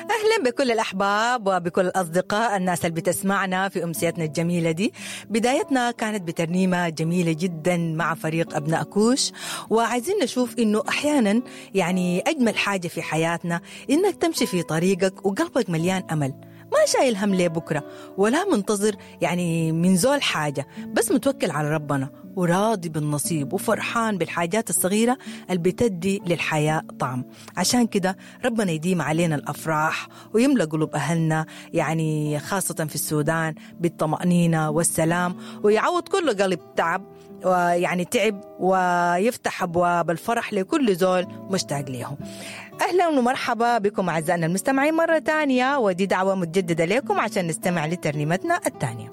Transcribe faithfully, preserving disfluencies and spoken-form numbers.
أهلا بكل الأحباب وبكل الأصدقاء الناس اللي بتسمعنا في أمسيتنا الجميلة دي. بدايتنا كانت بترنيمة جميلة جدا مع فريق أبناء كوش، وعايزين نشوف إنه أحيانا يعني أجمل حاجة في حياتنا إنك تمشي في طريقك وقلبك مليان أمل، ما شايل هم ليه بكرة ولا منتظر يعني من زول حاجة، بس متوكل على ربنا وراضي بالنصيب وفرحان بالحاجات الصغيرة اللي بتدي للحياة طعم. عشان كده ربنا يديم علينا الأفراح ويملأ قلوب أهلنا، يعني خاصة في السودان بالطمأنينة والسلام، ويعوض كل قلب تعب ويعني تعب ويفتح أبواب الفرح لكل زول مشتاق لهم. أهلا ومرحبا بكم أعزائنا المستمعين مرة تانية، ودي دعوة متجددة لكم عشان نستمع لترنيمتنا الثانية.